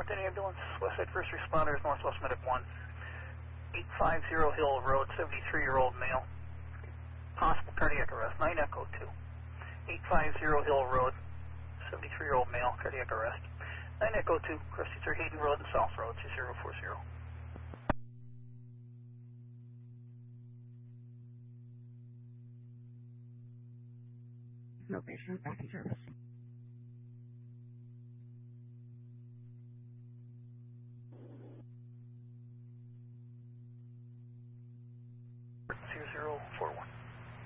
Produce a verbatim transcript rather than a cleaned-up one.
North End Ambulance, Westside First Responders, Northwest Medic one. eight five zero Hill Road, seventy-three-year-old male. Possible cardiac arrest, nine Echo two. eight five zero Hill Road, seventy-three-year-old male, cardiac arrest. nine Echo two, Christie through Hayden Road and South Road, two zero four zero. No patient back in service. zero zero four one.